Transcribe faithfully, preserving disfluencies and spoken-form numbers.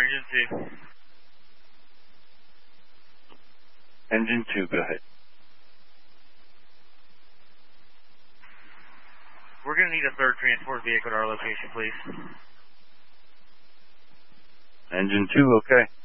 Engine two. Engine two, go ahead. We're going to need a third transport vehicle at our location, please. Engine two, okay.